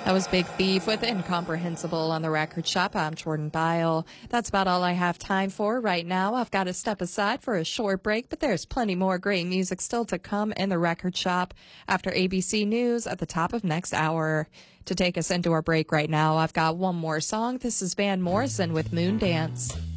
That was Big Thief with Incomprehensible on the Record Shop. I'm Jordan Byle. That's about all I have time for right now. I've got to step aside for a short break, but there's plenty more great music still to come in the Record Shop after ABC News at the top of next hour. To take us into our break right now, I've got one more song. This is Van Morrison with Moon Dance.